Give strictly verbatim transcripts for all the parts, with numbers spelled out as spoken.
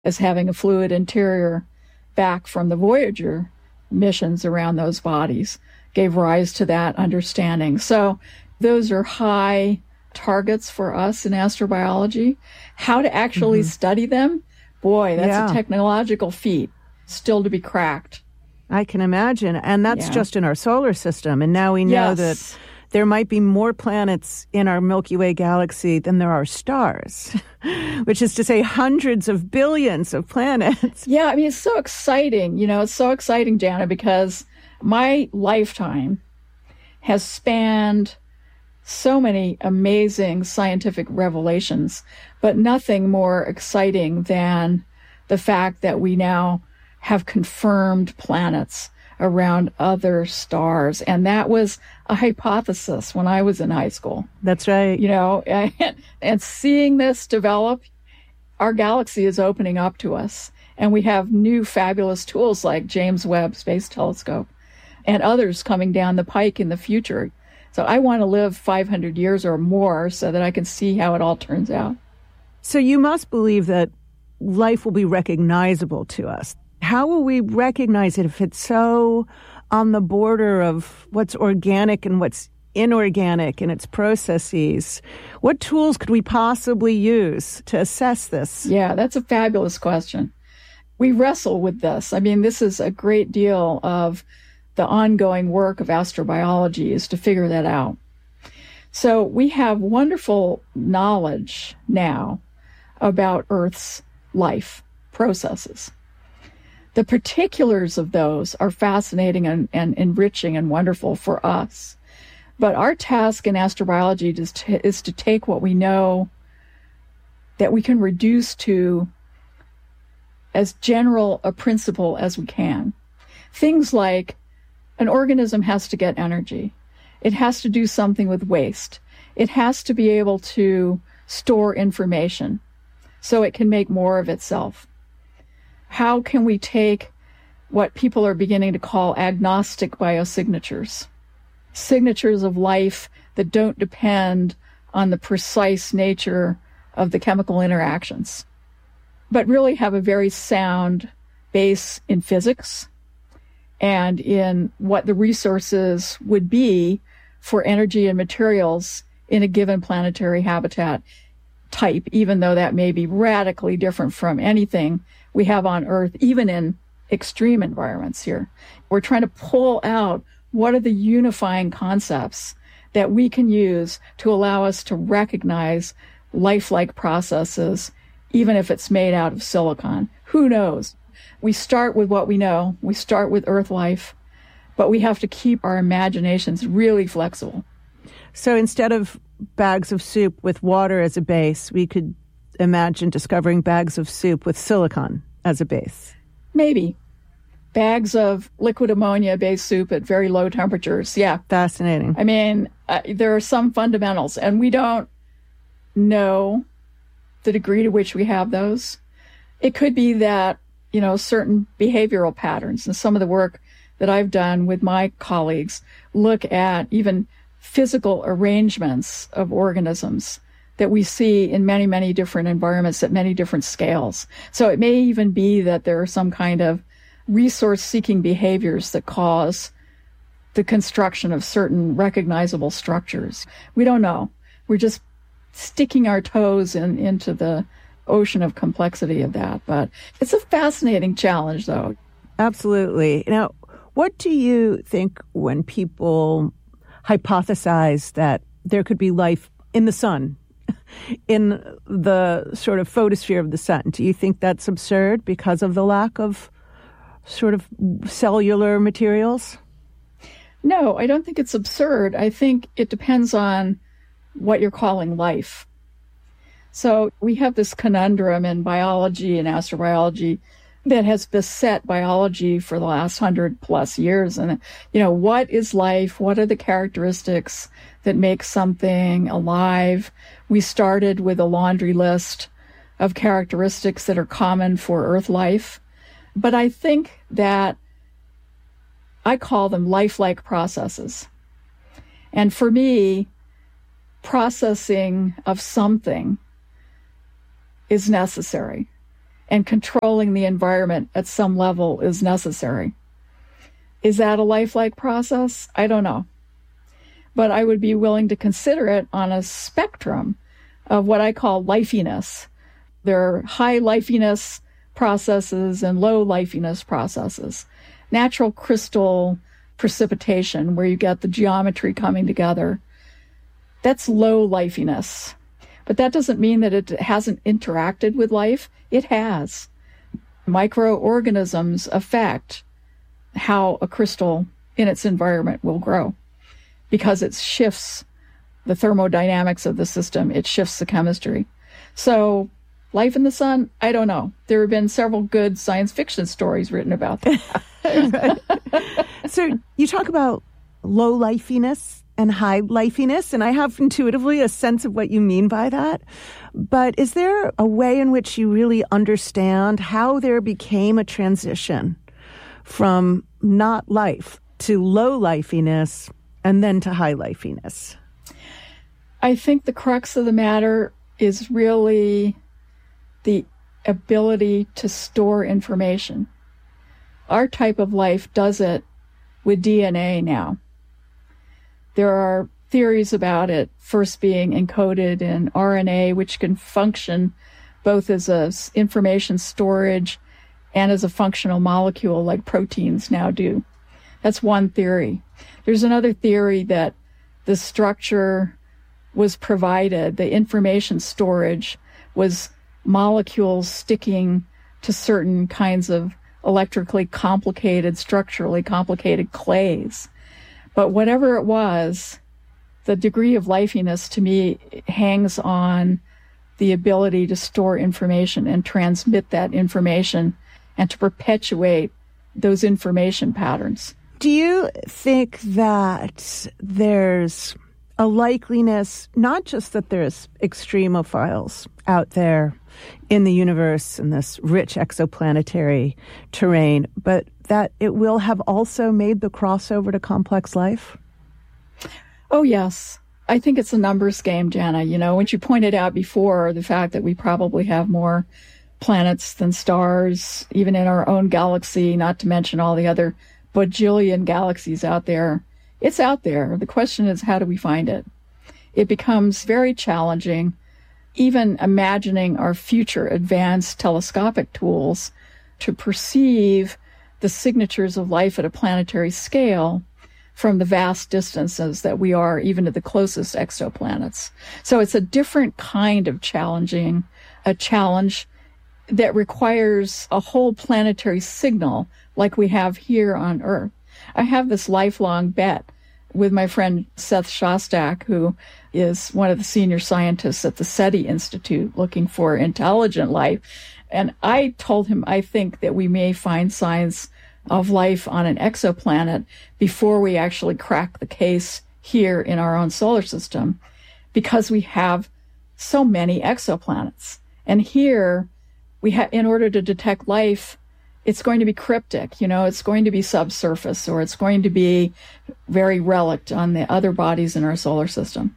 as having a fluid interior back from the Voyager missions around those bodies gave rise to that understanding. So those are high targets for us in astrobiology. How to actually mm-hmm. study them, boy, that's yeah. a technological feat still to be cracked. I can imagine. And that's yeah. just in our solar system. And now we know yes. that there might be more planets in our Milky Way galaxy than there are stars, which is to say hundreds of billions of planets. Yeah, I mean, it's so exciting. You know, it's so exciting, Jana, because my lifetime has spanned so many amazing scientific revelations, but nothing more exciting than the fact that we now have confirmed planets around other stars. And that was a hypothesis when I was in high school. That's right. You know, and, and seeing this develop, our galaxy is opening up to us. And we have new fabulous tools like James Webb Space Telescope and others coming down the pike in the future. So I want to live five hundred years or more so that I can see how it all turns out. So you must believe that life will be recognizable to us. How will we recognize it if it's so on the border of what's organic and what's inorganic in its processes? What tools could we possibly use to assess this? Yeah, that's a fabulous question. We wrestle with this. I mean, this is a great deal of the ongoing work of astrobiology is to figure that out. So we have wonderful knowledge now about Earth's life processes. The particulars of those are fascinating and, and enriching and wonderful for us. But our task in astrobiology is to, is to take what we know that we can reduce to as general a principle as we can. Things like an organism has to get energy. It has to do something with waste. It has to be able to store information so it can make more of itself. How can we take what people are beginning to call agnostic biosignatures, signatures of life that don't depend on the precise nature of the chemical interactions, but really have a very sound base in physics and in what the resources would be for energy and materials in a given planetary habitat type, even though that may be radically different from anything we have on Earth, even in extreme environments here. We're trying to pull out what are the unifying concepts that we can use to allow us to recognize lifelike processes, even if it's made out of silicon. Who knows? We start with what we know. We start with Earth life, but we have to keep our imaginations really flexible. So instead of bags of soup with water as a base, we could imagine discovering bags of soup with silicon as a base. Maybe. Bags of liquid ammonia-based soup at very low temperatures. Yeah. Fascinating. I mean, uh, there are some fundamentals, and we don't know the degree to which we have those. It could be that, you know, certain behavioral patterns, and some of the work that I've done with my colleagues look at even physical arrangements of organisms that we see in many, many different environments at many different scales. So it may even be that there are some kind of resource-seeking behaviors that cause the construction of certain recognizable structures. We don't know. We're just sticking our toes in, into the ocean of complexity of that. But it's a fascinating challenge, though. Absolutely. Now, what do you think when people hypothesize that there could be life in the sun, in the sort of photosphere of the sun? Do you think that's absurd because of the lack of sort of cellular materials? No, I don't think it's absurd. I think it depends on what you're calling life. So we have this conundrum in biology and astrobiology that has beset biology for the last hundred plus years. And, you know, what is life? What are the characteristics that make something alive? We started with a laundry list of characteristics that are common for Earth life. But I think that I call them lifelike processes. And for me, processing of something is necessary. and controlling the environment at some level is necessary. Is that a lifelike process? I don't know. But I would be willing to consider it on a spectrum of what I call lifiness. There are high lifiness processes and low lifiness processes. Natural crystal precipitation, where you get the geometry coming together, that's low lifiness. But that doesn't mean that it hasn't interacted with life. It has. Microorganisms affect how a crystal in its environment will grow because it shifts the thermodynamics of the system. It shifts the chemistry. So life in the sun, I don't know. There have been several good science fiction stories written about that. So you talk about low lifiness and high lifiness, and I have intuitively a sense of what you mean by that. But is there a way in which you really understand how there became a transition from not life to low lifiness and then to high lifiness? I think the crux of the matter is really the ability to store information. Our type of life does it with D N A now. There are theories about it first being encoded in R N A, which can function both as a information storage and as a functional molecule like proteins now do. That's one theory. There's another theory that the structure was provided, the information storage was molecules sticking to certain kinds of electrically complicated, structurally complicated clays. But whatever it was, the degree of lifiness to me hangs on the ability to store information and transmit that information and to perpetuate those information patterns. Do you think that there's a likeliness, not just that there's extremophiles out there in the universe in this rich exoplanetary terrain, but that it will have also made the crossover to complex life? Oh, yes. I think it's a numbers game, Jana. You know, when you pointed out before the fact that we probably have more planets than stars, even in our own galaxy, not to mention all the other bajillion galaxies out there. It's out there. The question is, how do we find it? It becomes very challenging, even imagining our future advanced telescopic tools to perceive the signatures of life at a planetary scale from the vast distances that we are, even to the closest exoplanets. So it's a different kind of challenging, a challenge that requires a whole planetary signal like we have here on Earth. I have this lifelong bet with my friend Seth Shostak, who is one of the senior scientists at the SETI Institute looking for intelligent life. And I told him I think that we may find signs of life on an exoplanet before we actually crack the case here in our own solar system, because we have so many exoplanets. And here, we have, in order to detect life, it's going to be cryptic, you know, it's going to be subsurface, or it's going to be very relict on the other bodies in our solar system.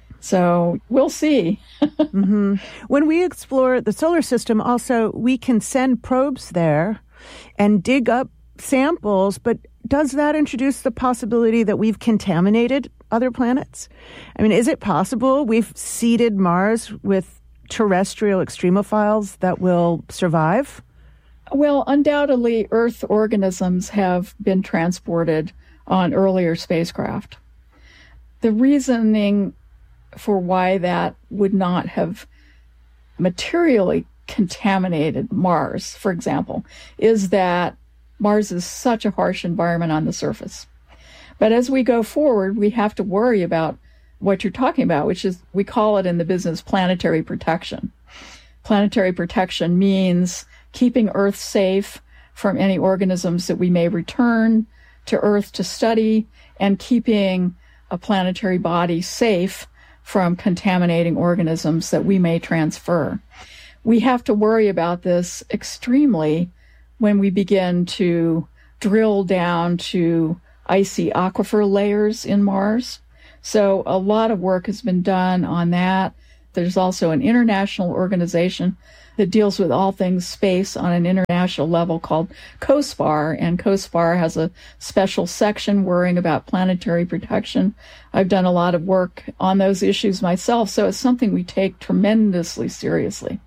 So we'll see. mm-hmm. When we explore the solar system, also, we can send probes there and dig up samples, but does that introduce the possibility that we've contaminated other planets? I mean, is it possible we've seeded Mars with terrestrial extremophiles that will survive? Well, undoubtedly, Earth organisms have been transported on earlier spacecraft. The reasoning for why that would not have materially contaminated Mars, for example, is that Mars is such a harsh environment on the surface. But as we go forward, we have to worry about what you're talking about, which is, we call it in the business planetary protection. Planetary protection means keeping Earth safe from any organisms that we may return to Earth to study, and keeping a planetary body safe from contaminating organisms that we may transfer. We have to worry about this extremely when we begin to drill down to icy aquifer layers in Mars. So a lot of work has been done on that. There's also an international organization that deals with all things space on an international level called COSPAR, and COSPAR has a special section worrying about planetary protection. I've done a lot of work on those issues myself, so it's something we take tremendously seriously.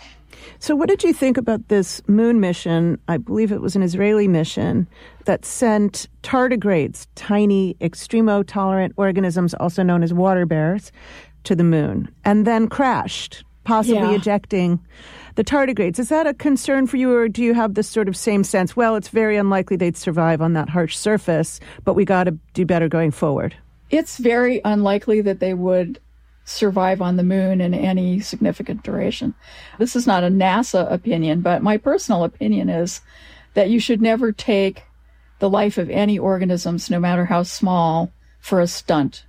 So what did you think about this moon mission? I believe it was an Israeli mission that sent tardigrades, tiny extremo-tolerant organisms, also known as water bears, to the moon, and then crashed, possibly yeah. ejecting the tardigrades. Is that a concern for you, or do you have this sort of same sense, well, it's very unlikely they'd survive on that harsh surface, but we got to do better going forward? It's very unlikely that they would survive on the moon in any significant duration. This is not a NASA opinion, but my personal opinion is that you should never take the life of any organisms, no matter how small, for a stunt.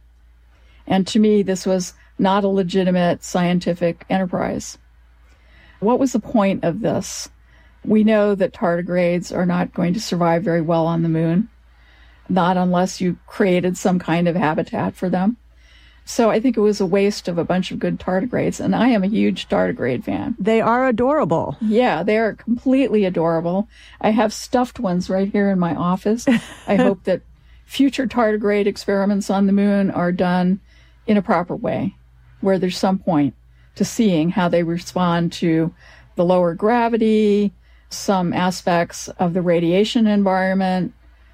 And to me, this was not a legitimate scientific enterprise. What was the point of this? We know that tardigrades are not going to survive very well on the moon, not unless you created some kind of habitat for them. So I think it was a waste of a bunch of good tardigrades, and I am a huge tardigrade fan. They are adorable. Yeah, they are completely adorable. I have stuffed ones right here in my office. I hope that future tardigrade experiments on the moon are done in a proper way, where there's some point to seeing how they respond to the lower gravity, some aspects of the radiation environment.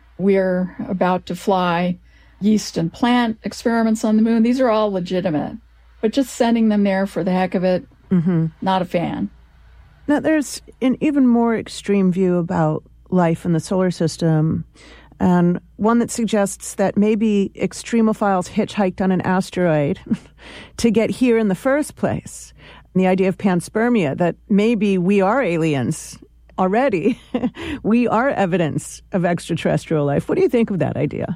We're about to fly yeast and plant experiments on the moon. These are all legitimate, but just sending them there for the heck of it, mm-hmm. not a fan. Now, there's an even more extreme view about life in the solar system, and one that suggests that maybe extremophiles hitchhiked on an asteroid to get here in the first place. And the idea of panspermia, that maybe we are aliens already. We are evidence of extraterrestrial life. What do you think of that idea?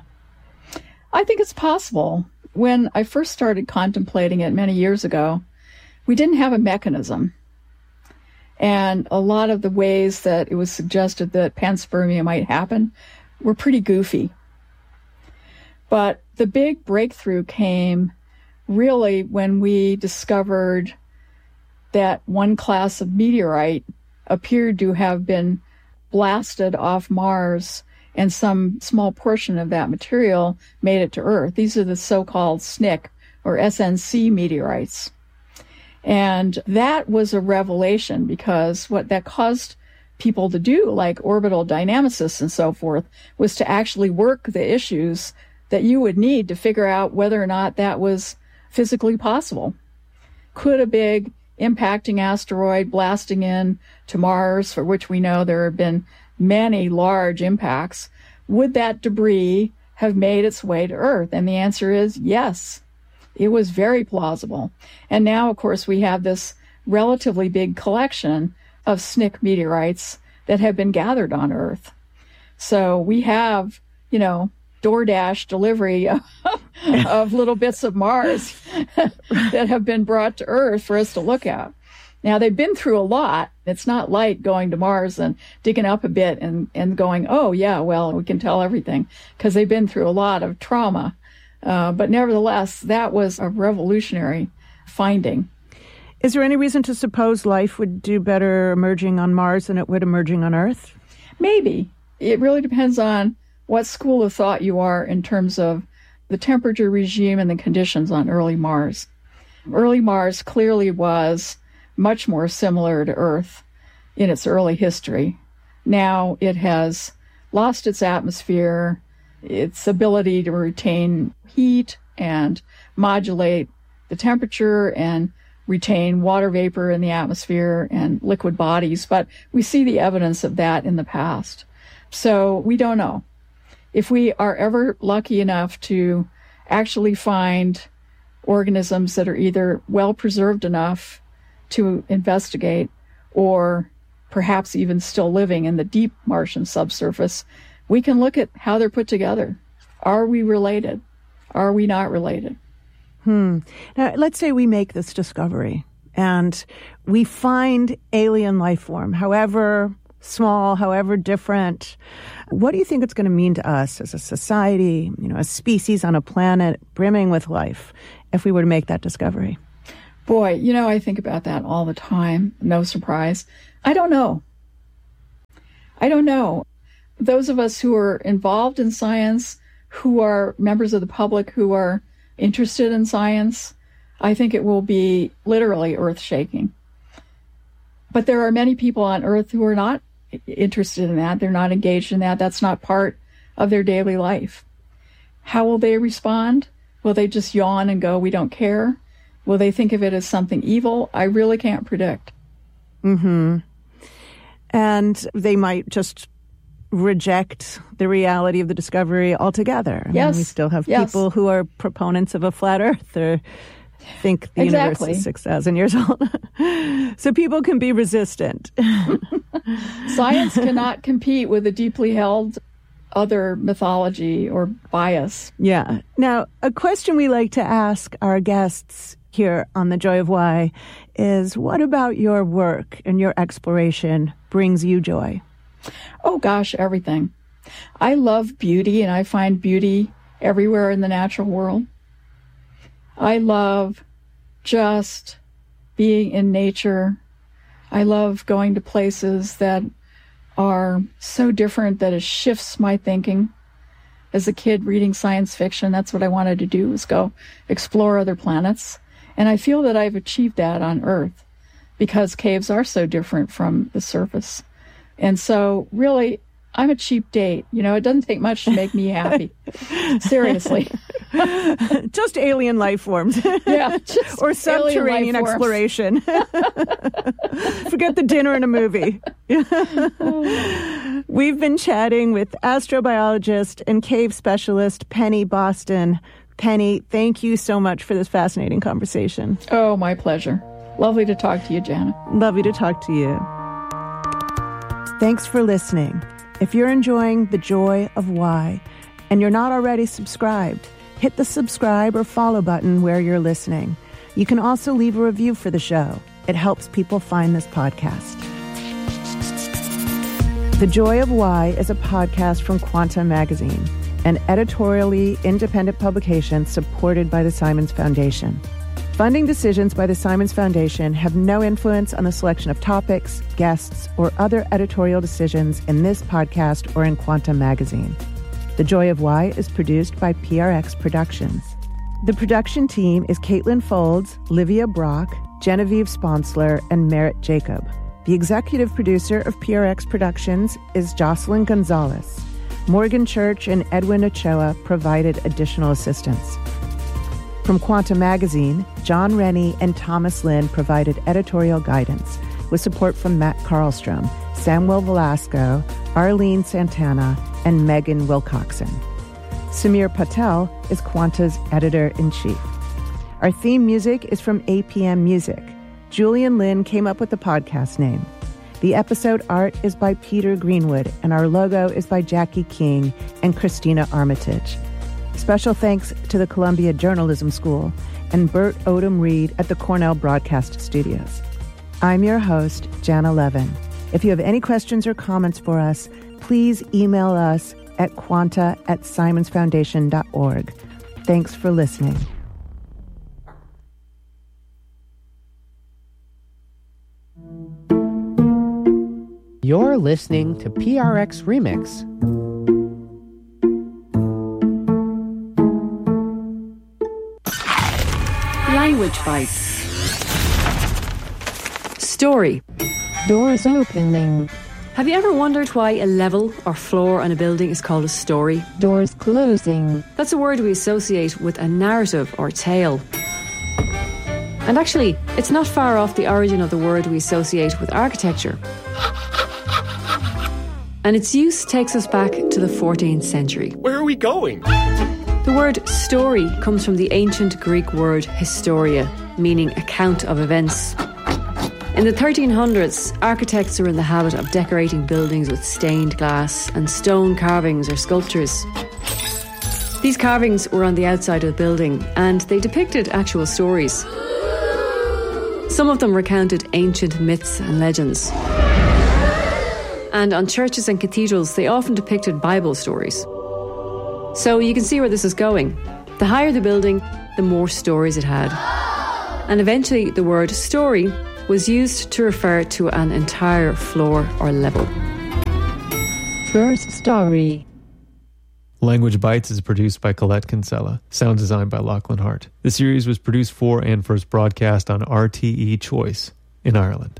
I think it's possible. When I first started contemplating it many years ago, we didn't have a mechanism. And a lot of the ways that it was suggested that panspermia might happen were pretty goofy. But the big breakthrough came really when we discovered that one class of meteorite appeared to have been blasted off Mars, and some small portion of that material made it to Earth. These are the so-called S N C, or S N C meteorites. And that was a revelation, because what that caused people to do, like orbital dynamicists and so forth, was to actually work the issues that you would need to figure out whether or not that was physically possible. Could a big impacting asteroid blasting in to Mars, for which we know there have been many large impacts, would that debris have made its way to Earth? And the answer is yes. It was very plausible. And now, of course, we have this relatively big collection of S N C meteorites that have been gathered on Earth. So we have, you know, DoorDash delivery of, of little bits of Mars that have been brought to Earth for us to look at. Now, they've been through a lot. It's not like going to Mars and digging up a bit and, and going, oh, yeah, well, we can tell everything, because they've been through a lot of trauma. Uh, but nevertheless, that was a revolutionary finding. Is there any reason to suppose life would do better emerging on Mars than it would emerging on Earth? Maybe. It really depends on what school of thought you are in terms of the temperature regime and the conditions on early Mars. Early Mars clearly was much more similar to Earth in its early history. Now it has lost its atmosphere, its ability to retain heat and modulate the temperature and retain water vapor in the atmosphere and liquid bodies, but we see the evidence of that in the past. So we don't know. If we are ever lucky enough to actually find organisms that are either well preserved enough to investigate, or perhaps even still living in the deep Martian subsurface, we can look at how they're put together. Are we related? Are we not related? Hmm. Now, let's say we make this discovery and we find alien life form, however small, however different. What do you think it's going to mean to us as a society, you know, a species on a planet brimming with life, if we were to make that discovery? Boy, you know, I think about that all the time. No surprise. I don't know. I don't know. Those of us who are involved in science, who are members of the public, who are interested in science, I think it will be literally earth-shaking. But there are many people on Earth who are not interested in that. They're not engaged in that. That's not part of their daily life. How will they respond? Will they just yawn and go, we don't care? Will they think of it as something evil? I really can't predict. Mm-hmm. And they might just reject the reality of the discovery altogether. I yes. mean, we still have yes. people who are proponents of a flat Earth or think the exactly. universe is six thousand years old. So people can be resistant. Science cannot compete with a deeply held other mythology or bias. Yeah. Now, a question we like to ask our guests here on The Joy of Why is, what about your work and your exploration brings you joy? Oh, gosh, everything. I love beauty, and I find beauty everywhere in the natural world. I love just being in nature. I love going to places that are so different that it shifts my thinking. As a kid reading science fiction, that's what I wanted to do, was go explore other planets. And I feel that I've achieved that on Earth because caves are so different from the surface. And so really, I'm a cheap date. You know, it doesn't take much to make me happy. Seriously. Just alien life forms. Yeah. Just or subterranean exploration. Forget the dinner and a movie. We've been chatting with astrobiologist and cave specialist Penny Boston. Penny, thank you so much for this fascinating conversation. Oh, my pleasure. Lovely to talk to you, Jana. Lovely to talk to you. Thanks for listening. If you're enjoying The Joy of Why and you're not already subscribed, hit the subscribe or follow button where you're listening. You can also leave a review for the show. It helps people find this podcast. The Joy of Why is a podcast from Quanta Magazine, an editorially independent publication supported by the Simons Foundation. Funding decisions by the Simons Foundation have no influence on the selection of topics, guests, or other editorial decisions in this podcast or in Quanta Magazine. The Joy of Why is produced by P R X Productions. The production team is Caitlin Folds, Livia Brock, Genevieve Sponsler, and Merritt Jacob. The executive producer of P R X Productions is Jocelyn Gonzalez. Morgan Church and Edwin Ochoa provided additional assistance. From Quanta Magazine, John Rennie and Thomas Lynn provided editorial guidance, with support from Matt Karlstrom, Samuel Velasco, Arlene Santana, and Megan Wilcoxon. Samir Patel is Quanta's editor-in-chief. Our theme music is from A P M Music. Julian Lin came up with the podcast name. The episode art is by Peter Greenwood, and our logo is by Jackie King and Christina Armitage. Special thanks to the Columbia Journalism School and Bert Odom Reed at the Cornell Broadcast Studios. I'm your host, Jana Levin. If you have any questions or comments for us, please email us at quanta at simons foundation dot org. Thanks for listening. You're listening to P R X Remix. Language Bites. Story. Doors opening. Have you ever wondered why a level or floor on a building is called a story? Doors closing. That's a word we associate with a narrative or tale. And actually, it's not far off the origin of the word we associate with architecture. And its use takes us back to the fourteenth century. Where are we going? The word story comes from the ancient Greek word historia, meaning account of events. In the thirteen hundreds, architects were in the habit of decorating buildings with stained glass and stone carvings or sculptures. These carvings were on the outside of the building, and they depicted actual stories. Some of them recounted ancient myths and legends. And on churches and cathedrals, they often depicted Bible stories. So you can see where this is going. The higher the building, the more stories it had. And eventually the word story was used to refer to an entire floor or level. First story. Language Bites is produced by Colette Kinsella. Sound designed by Lachlan Hart. The series was produced for and first broadcast on R T E Choice in Ireland.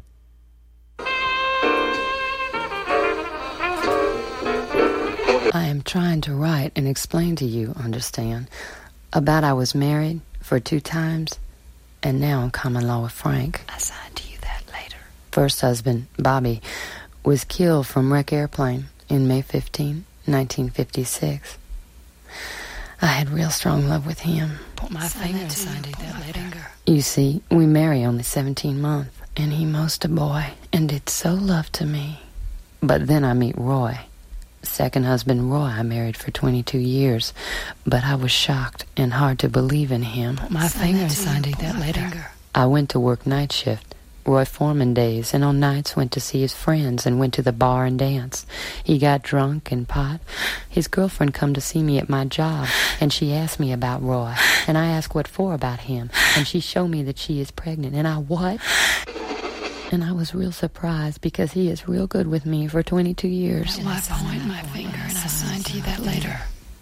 I am trying to write and explain to you, understand, about I was married for two times, and now I'm common law with Frank. I signed to you that later. First husband, Bobby, was killed from wreck airplane in May fifteenth, nineteen fifty-six. I had real strong love with him. Put my finger inside that later. You see, we marry only seventeen months, and he most a boy, and did so love to me. But then I meet Roy. Second husband Roy I married for twenty-two years, but I was shocked and hard to believe in him. Put my finger inside that later. I went to work night shift, Roy Foreman days, and on nights went to see his friends and went to the bar and dance. He got drunk and pot. His girlfriend come to see me at my job, and she asked me about Roy, and I asked what for about him, and she showed me that she is pregnant, and I what? And I was real surprised because he is real good with me for twenty-two years. I point my finger and I signed to you that later.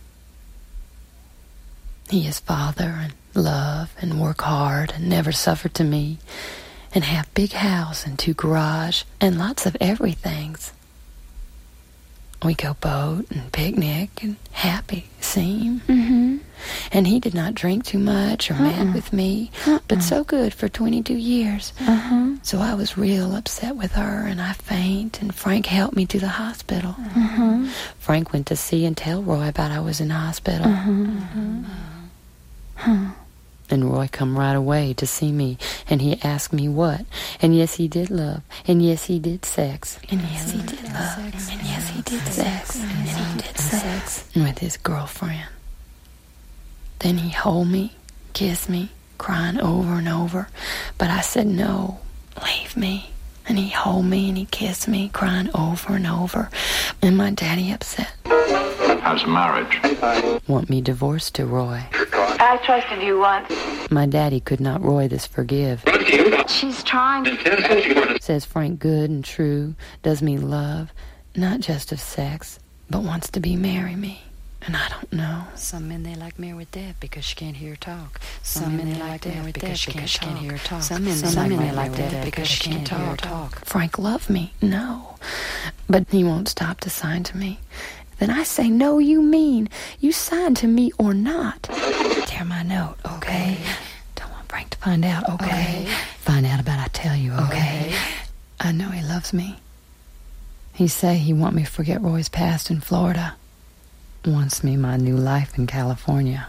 He is father and love and work hard and never suffer to me and have big house and two garage and lots of everythings. We go boat and picnic and happy, seem. Mm-hmm. And he did not drink too much or uh-uh. mad with me, uh-uh. but so good for twenty-two years. Uh-huh. So I was real upset with her, and I faint, and Frank helped me to the hospital. Uh-huh. Frank went to see and tell Roy about I was in the hospital. Uh-huh. Uh-huh. Huh. And Roy come right away to see me, and he asked me what. And yes, he did love, and yes, he did sex. And yes, he did love, and yes, he did sex. And he did sex with his girlfriend. Then he hold me, kiss me, crying over and over. But I said, no, leave me. And he hold me and he kissed me, crying over and over. And my daddy upset. How's marriage? Want me divorced to Roy. I trusted you once. My daddy could not Roy this forgive. She's trying. Says Frank good and true, does me love, not just of sex, but wants to be marry me. And I don't know. Some men they like married dead because she can't hear her talk. Some, Some men they like married because she can't, can't hear her talk. Some men Some they like married dead because she can't hear her talk. Frank love me, no. But he won't stop to sign to me. Then I say, no, you mean. You sign to me or not. Tear my note, okay? Don't want Frank to find out, okay? okay? Find out about I tell you, okay? okay? I know he loves me. He say he want me to forget Roy's past in Florida. Wants me my new life in California.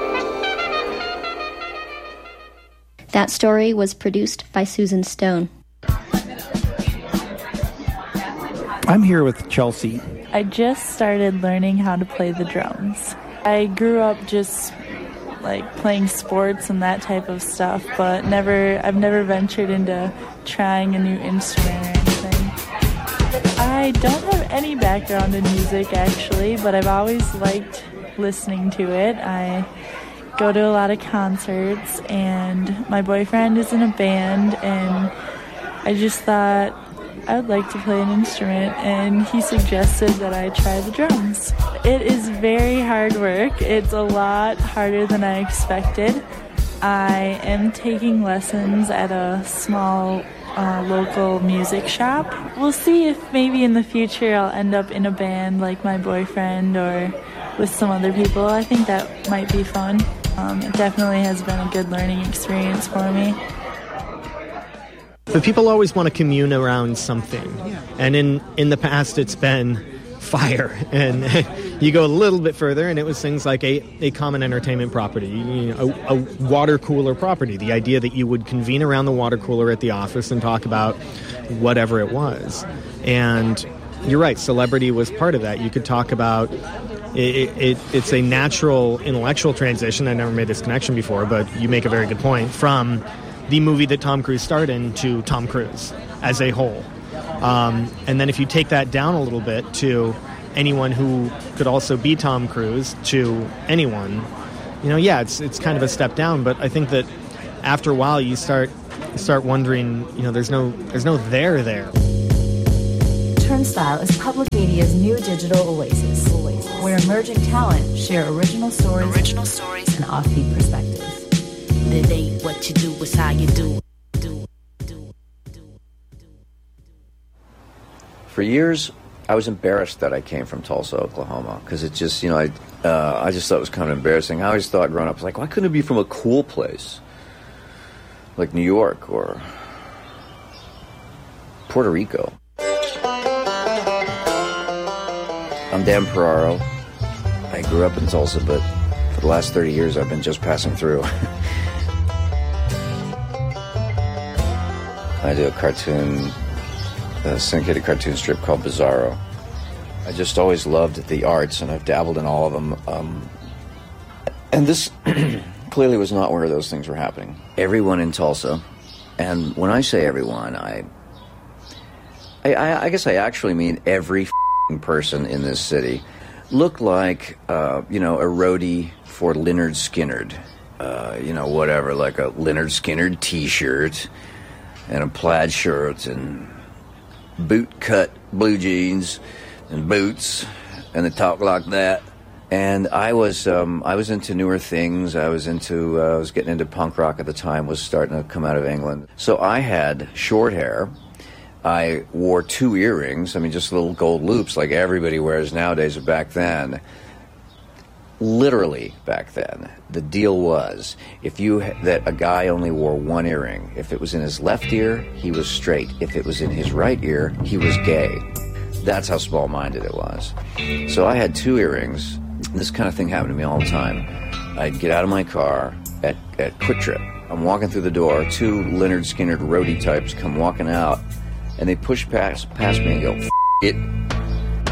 That story was produced by Susan Stone. I'm here with Chelsea. I just started learning how to play the drums. I grew up just like playing sports and that type of stuff, but never I've never ventured into trying a new instrument or anything. I don't have any background in music actually, but I've always liked listening to it. I go to a lot of concerts, and my boyfriend is in a band, and I just thought I would like to play an instrument, and he suggested that I try the drums. It is very hard work. It's a lot harder than I expected. I am taking lessons at a small uh, local music shop. We'll see if maybe in the future I'll end up in a band like my boyfriend or with some other people. I think that might be fun. Um, it definitely has been a good learning experience for me. But people always want to commune around something. And in, in the past, it's been fire. And you go a little bit further, and it was things like a, a common entertainment property, you know, a, a water cooler property. The idea that you would convene around the water cooler at the office and talk about whatever it was. And you're right, celebrity was part of that. You could talk about... It, it, it's a natural intellectual transition. I never made this connection before, but you make a very good point. From the movie that Tom Cruise starred in to Tom Cruise as a whole. Um, and then if you take that down a little bit to anyone who could also be Tom Cruise, to anyone, you know, yeah, it's it's kind of a step down, but I think that after a while, you start you start wondering, you know, there's no there's no there there. Turnstile is public media's new digital oasis, where emerging talent share original stories, original stories, and offbeat perspectives. It ain't what you do, it's how you do. do, do, do, do. For years, I was embarrassed that I came from Tulsa, Oklahoma, because it just, you know, I uh, I just thought it was kind of embarrassing. I always thought growing up, I was like, why couldn't it be from a cool place? Like New York or Puerto Rico. I'm Dan Peraro. I grew up in Tulsa, but for the last thirty years, I've been just passing through. I do a cartoon, a syndicated cartoon strip called Bizarro. I just always loved the arts, and I've dabbled in all of them. Um, and this clearly was not where those things were happening. Everyone in Tulsa, and when I say everyone, I, I, I guess I actually mean every person in this city, looked like, uh, you know, a roadie for Lynyrd Skynyrd. Uh, you know, whatever, like a Lynyrd Skynyrd t-shirt and a plaid shirt and boot-cut blue jeans and boots, and they talk like that. And I was um, I was into newer things. I was into uh, I was getting into punk rock at the time. Was starting to come out of England. So I had short hair. I wore two earrings. I mean, just little gold loops like everybody wears nowadays. But back then, literally back then, the deal was if you that a guy only wore one earring. If it was in his left ear, he was straight. If it was in his right ear, he was gay. That's how small-minded it was. So I had two earrings. This kind of thing happened to me all the time. I'd get out of my car at, at Quick Trip. I'm walking through the door. Two Lynyrd Skynyrd roadie types come walking out, and they push past, past me and go, F it.